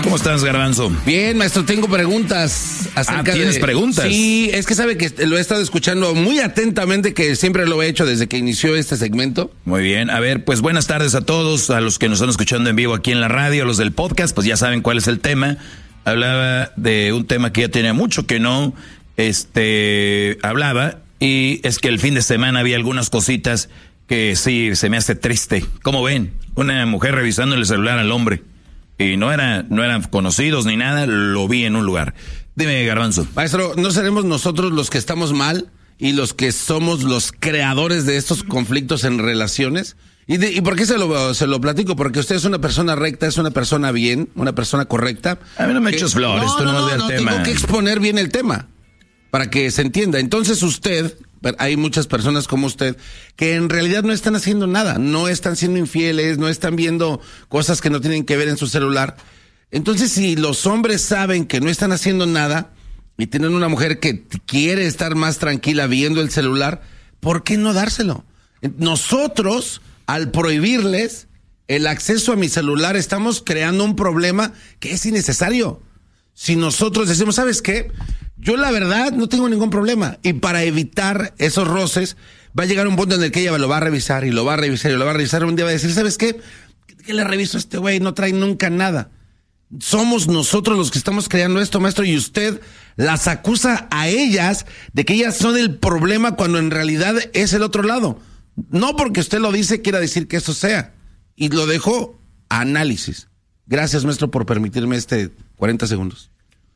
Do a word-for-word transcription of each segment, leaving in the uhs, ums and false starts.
¿Cómo estás, Garbanzo? Bien, maestro, tengo preguntas acerca ah, ¿tienes de... preguntas? Sí, es que sabe que lo he estado escuchando muy atentamente, que siempre lo he hecho desde que inició este segmento. Muy bien, a ver, pues buenas tardes a todos, a los que nos están escuchando en vivo aquí en la radio, a los del podcast, pues ya saben cuál es el tema. Hablaba de un tema que ya tenía mucho que no este hablaba, y es que el fin de semana había algunas cositas que sí se me hace triste. ¿Cómo ven? Una mujer revisando el celular al hombre. Y no era, no eran conocidos ni nada, lo vi en un lugar. Dime, Garbanzo. Maestro, ¿no seremos nosotros los que estamos mal y los que somos los creadores de estos conflictos en relaciones? ¿Y, de, y por qué se lo, se lo platico? Porque usted es una persona recta, es una persona bien, una persona correcta. A mí no me eches flores, no, tú no, no, no vas no, del tema. Tengo que exponer bien el tema para que se entienda. Entonces usted... Hay muchas personas como usted que en realidad no están haciendo nada, no están siendo infieles, no están viendo cosas que no tienen que ver en su celular. Entonces, si los hombres saben que no están haciendo nada y tienen una mujer que quiere estar más tranquila viendo el celular, ¿por qué no dárselo? Nosotros, al prohibirles el acceso a mi celular, estamos creando un problema que es innecesario. Si nosotros decimos, ¿sabes qué? Yo la verdad no tengo ningún problema. Y para evitar esos roces, va a llegar un punto en el que ella lo va a revisar y lo va a revisar y lo va a revisar. Un día va a decir, ¿sabes qué? ¿Qué le reviso a este güey? No trae nunca nada. Somos nosotros los que estamos creando esto, maestro, y usted las acusa a ellas de que ellas son el problema cuando en realidad es el otro lado. No porque usted lo dice quiera decir que eso sea. Y lo dejo a análisis. Gracias, maestro, por permitirme este cuarenta segundos.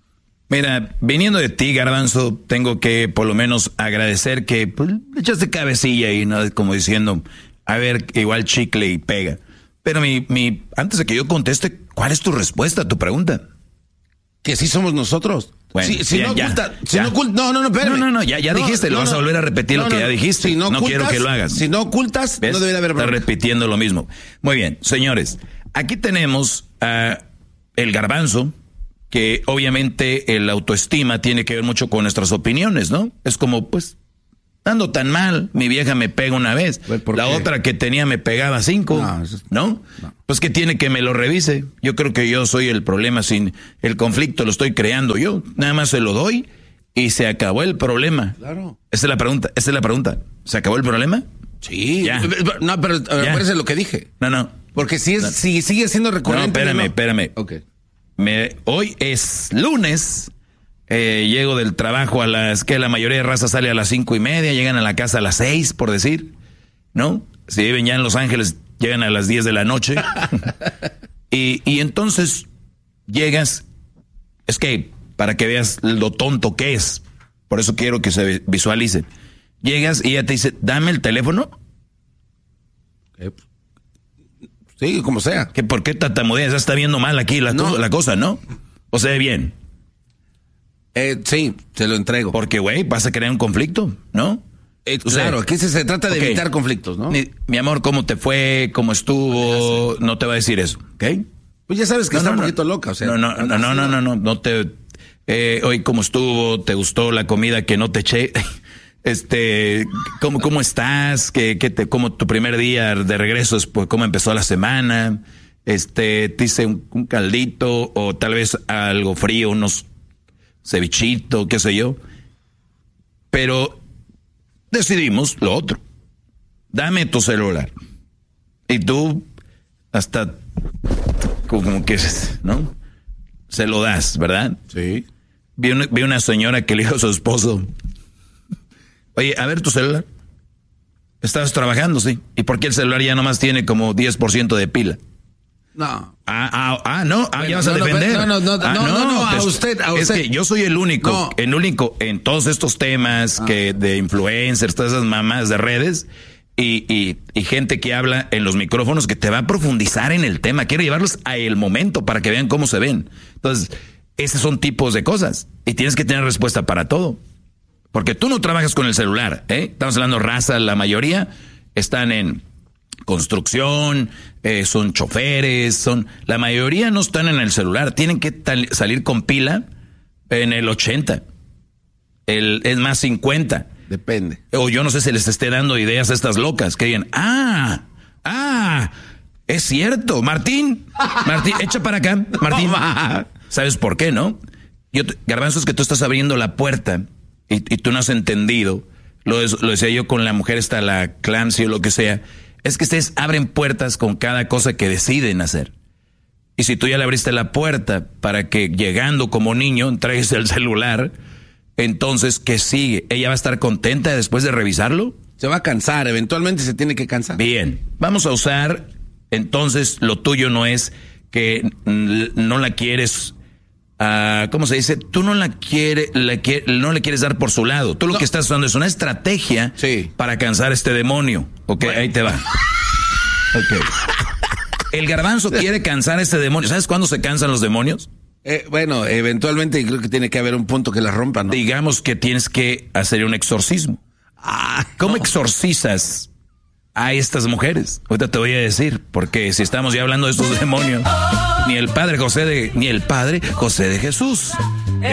Mira, viniendo de ti, Garbanzo, tengo que por lo menos agradecer que pues, le echaste cabecilla y no como diciendo, a ver, igual chicle y pega. Pero mi, mi, antes de que yo conteste, ¿cuál es tu respuesta a tu pregunta? Que sí somos nosotros. Bueno, si, si ya, no ya, oculta, si ya. no oculta, no, no, no, espérame. No, no, no, ya, ya no, dijiste, no, lo vas no, a volver a repetir no, lo que no, ya dijiste. Si no, no ocultas, quiero que lo hagas. Si no ocultas, ¿ves? no debería haber Estás problema. repitiendo lo mismo. Muy bien, señores, aquí tenemos a el Garbanzo, que obviamente el autoestima tiene que ver mucho con nuestras opiniones, ¿no? Es como, pues, ando tan mal, mi vieja me pega una vez, la qué? otra que tenía me pegaba cinco, no, es... ¿no? no. Pues que tiene que me lo revise. Yo creo que yo soy el problema, sin el conflicto lo estoy creando yo. Nada más se lo doy y se acabó el problema. Claro. Esa es la pregunta, esa es la pregunta. ¿Se acabó el problema? Sí. Ya. No, pero acuérdese lo que dije. No, no. Porque si, es, no. si sigue siendo recurrente. No, espérame, no. espérame. Ok. Me, hoy es lunes, eh, llego del trabajo a las que la mayoría de raza sale a las cinco y media, llegan a la casa a las seis, por decir, ¿no? Si viven ya en Los Ángeles, llegan a las diez de la noche. y, y entonces llegas, es que para que veas lo tonto que es, por eso quiero que se visualice. Llegas y ella te dice, dame el teléfono. Okay. Sí, como sea. ¿Que ¿Por qué tartamudeas? Ya está viendo mal aquí la, no. co- la cosa, ¿no? ¿O se ve bien? Eh, sí, se lo entrego. Porque, güey, vas a crear un conflicto, ¿no? Eh, claro, aquí se, se trata de okay. evitar conflictos, ¿no? Mi, mi amor, ¿cómo te fue? ¿Cómo estuvo? No te va a decir eso, ¿ok? Pues ya sabes que no, está no, un poquito no, loca, o sea. No, no, no, no, no, no, no, no te... Eh, hoy, ¿cómo estuvo? ¿Te gustó la comida que no te eché? Este, ¿cómo, cómo estás? ¿Qué, qué te, cómo tu primer día de regreso, pues, cómo empezó la semana? Este, te hice un, un caldito o tal vez algo frío, unos cevichitos, qué sé yo. Pero decidimos lo otro. Dame tu celular. Y tú hasta como que, ¿no? Se lo das, ¿verdad? Sí. Vi una, vi una señora que le dijo a su esposo, oye, a ver tu celular. Estabas trabajando, sí. ¿Y por qué el celular ya nomás tiene como diez por ciento de pila? No. Ah, ah, ah no, ah, bueno, ya vas no, a defender. No, no, no, ah, no, no, no, a pues, usted, a es usted. que yo soy el único, no. el único en todos estos temas ah. que de influencers, todas esas mamás de redes y, y, y gente que habla en los micrófonos que te va a profundizar en el tema. Quiero llevarlos a el momento para que vean cómo se ven. Entonces, esos son tipos de cosas y tienes que tener respuesta para todo. Porque tú no trabajas con el celular, ¿eh? Estamos hablando raza, la mayoría están en construcción, eh, son choferes, son... La mayoría no están en el celular, tienen que tal, salir con pila en el ochenta, el, es más cincuenta. Depende. O yo no sé si les esté dando ideas a estas locas, que digan, ah, ah, Es cierto, Martín. Martín, echa para acá, Martín. ¿Sabes por qué, no? Yo, Garbanzo, es que tú estás abriendo la puerta y, y tú no has entendido. Lo, lo decía yo con la mujer, está la Clancy o lo que sea. Es que ustedes abren puertas con cada cosa que deciden hacer. Y si tú ya le abriste la puerta para que llegando como niño entregues el celular, entonces, ¿qué sigue? ¿Ella va a estar contenta después de revisarlo? Se va a cansar, eventualmente se tiene que cansar. Bien, vamos a usar, entonces lo tuyo no es que no la quieres, uh, ¿cómo se dice? Tú no la quieres, la que, no le quieres dar por su lado. Tú lo no. que estás usando es una estrategia sí. para cansar a este demonio. Ok, bueno. Ahí te va. Ok. El Garbanzo quiere cansar a este demonio. ¿Sabes cuándo se cansan los demonios? Eh, bueno, eventualmente creo que tiene que haber un punto que la rompa, ¿no? Digamos que tienes que hacer un exorcismo. Ah, ¿Cómo no. exorcizas a estas mujeres? Ahorita te voy a decir, porque si estamos ya hablando de estos demonios, ni el padre José de, ni el padre José de Jesús.